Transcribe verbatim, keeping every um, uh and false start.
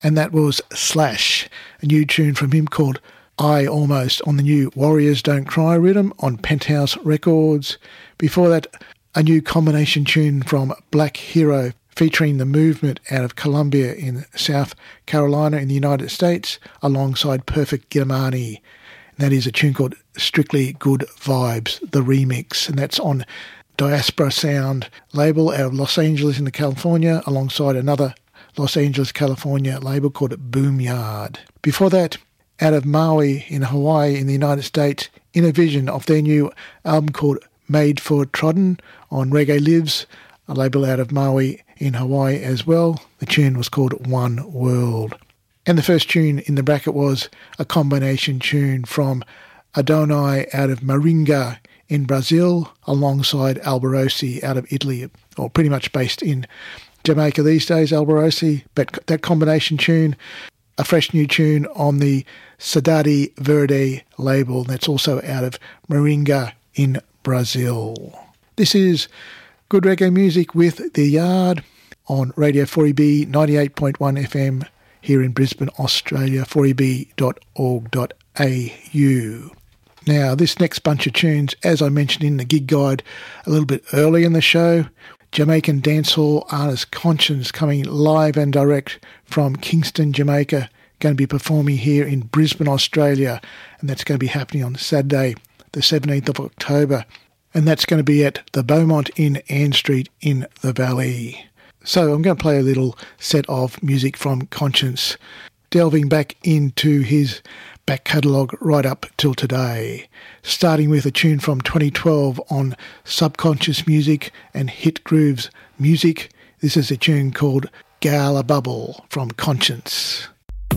and that was Slash, a new tune from him called I Almost on the new Warriors Don't Cry rhythm on Penthouse Records. Before that, a new combination tune from Black Hero featuring The Movement out of Columbia in South Carolina in the United States alongside Perfect Gilmani. That is a tune called Strictly Good Vibes, the remix, and that's on Diaspora Sound label out of Los Angeles in California alongside another Los Angeles, California label called Boomyard. Before that, out of Maui in Hawaii in the United States, Inner Vision of their new album called Made for Trodden on Reggae Lives, a label out of Maui in Hawaii as well. The tune was called One World. And the first tune in the bracket was a combination tune from Adonai out of Maringa in Brazil alongside Alborosi out of Italy, or pretty much based in Jamaica these days, Alborosi. But that combination tune, a fresh new tune on the Cidade Verde label, that's also out of Maringa in Brazil. This is good reggae music with The Yard on Radio four E B ninety-eight point one F M here in Brisbane, Australia, four E B dot org dot A U. Now, this next bunch of tunes, as I mentioned in the gig guide a little bit early in the show, Jamaican dancehall artist Conscience coming live and direct from Kingston, Jamaica, going to be performing here in Brisbane, Australia, and that's going to be happening on Saturday, the seventeenth of October, and that's going to be at the Beaumont in Ann Street in the Valley. So I'm going to play a little set of music from Conscience, delving back into his back catalogue right up till today, starting with a tune from twenty twelve on Subconscious Music and Hit Grooves Music. This is a tune called Gala Bubble from Conscience.